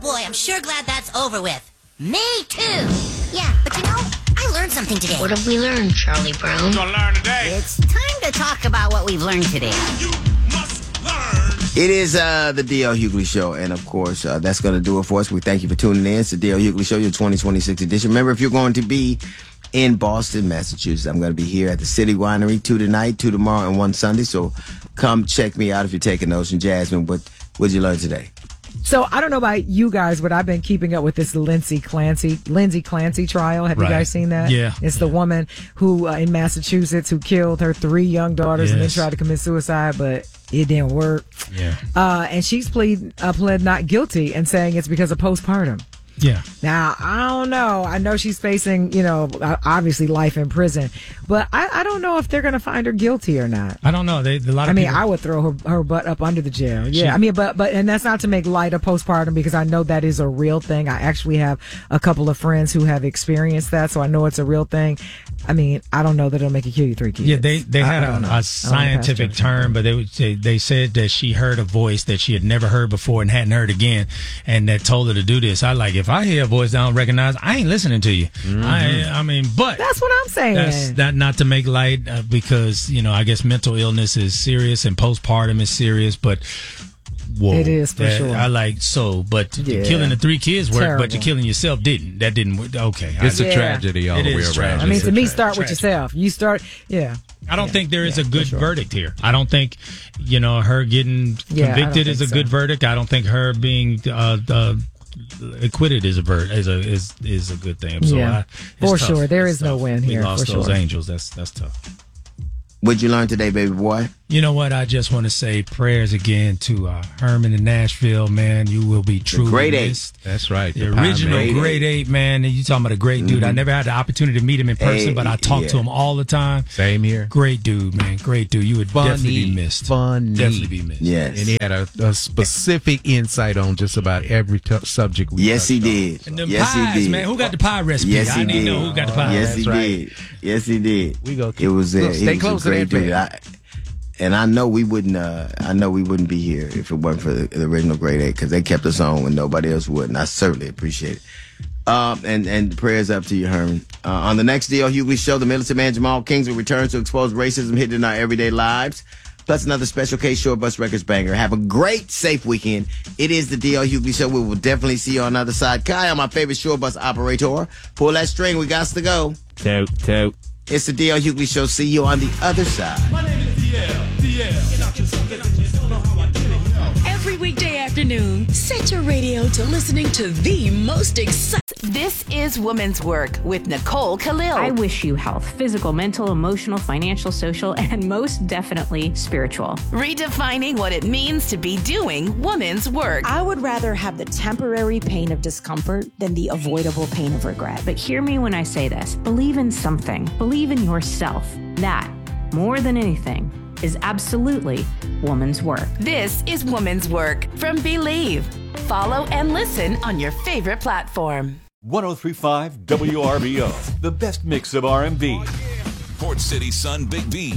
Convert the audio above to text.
boy, I'm sure glad that's over with. Me too. Yeah, but you know, I learned something today. What have we learned, Charlie Brown? We're gonna learn today. It's time to talk about what we've learned today. You must learn. It is the D.L. Hughley Show, and of course, that's going to do it for us. We thank you for tuning in. It's the D.L. Hughley Show, your 2026 edition. Remember, if you're going to be in Boston, Massachusetts, I'm going to be here at the City Winery, 2 tonight, 2 tomorrow, and 1 Sunday. So come check me out if you're taking notes. And Jasmine, what did you learn today? So I don't know about you guys, but I've been keeping up with this Lindsay Clancy trial. Have you guys seen that? Yeah. It's the woman who in Massachusetts who killed her 3 young daughters and then tried to commit suicide, but it didn't work. Yeah. And she's pled not guilty and saying it's because of postpartum. Yeah. Now, I don't know. I know she's facing, obviously life in prison, but I don't know if they're going to find her guilty or not. I don't know. I would throw her butt up under the jail. Yeah. But and that's not to make light of postpartum because I know that is a real thing. I actually have a couple of friends who have experienced that, so I know it's a real thing. I mean, I don't know that it'll make you kill you 3 kids. Yeah, they had a scientific term, but they said that she heard a voice that she had never heard before and hadn't heard again, and that told her to do this. If I hear a voice I don't recognize, I ain't listening to you. Mm-hmm. But that's what I'm saying. That's not to make light because I guess mental illness is serious and postpartum is serious, but. Whoa, it is for sure. Killing the 3 kids worked, but you're killing yourself didn't. That didn't work. Okay, it's a tragedy all the way around. I mean, to me, start with yourself. You start, I don't think there is a good verdict here. I don't think, her getting convicted is a good verdict. I don't think her being acquitted is a good thing. So for sure, there is no win here. We lost for those sure. angels. That's tough. What'd you learn today, baby boy? You know what? I just want to say prayers again to Herman in Nashville, man. You will be truly missed. That's right. The original Grade 8, man. And you talking about a great dude. I never had the opportunity to meet him in person, but I talk to him all the time. Same here. Great dude, man. Great dude. You would definitely be missed. Definitely be missed. Yes. And he had a specific insight on just about every subject we Yes, he did. And them yes, pies, he did. man. Who got the pie recipe? Yes, he I need to did. know who got the pie. Yes, he did. Yes, he did. We go. It was stay close to that dude. And I know we wouldn't. I know we wouldn't be here if it wasn't for the original Grade 8 because they kept us on when nobody else would, and I certainly appreciate it. And prayers up to you, Herman. On the next D.L. Hughley Show, the militant man Jamal Kings will return to expose racism hidden in our everyday lives. Plus another special K Short Bus Records banger. Have a great, safe weekend. It is the D.L. Hughley Show. We will definitely see you on the other side. Kai, my favorite short bus operator. Pull that string. We got to go. Toot. It's the D.L. Hughley Show. See you on the other side. My name is DL. Every weekday afternoon, set your radio to listening to the most exciting. This is Women's Work with Nicole Khalil. I wish you health, physical, mental, emotional, financial, social, and most definitely spiritual. Redefining what it means to be doing women's work. I would rather have the temporary pain of discomfort than the avoidable pain of regret. But hear me when I say this. Believe in something. Believe in yourself. That, more than anything, is absolutely woman's work. This is Woman's Work from Believe. Follow and listen on your favorite platform. 103.5 WRBO, the best mix of R&B. Port City Sun Big B.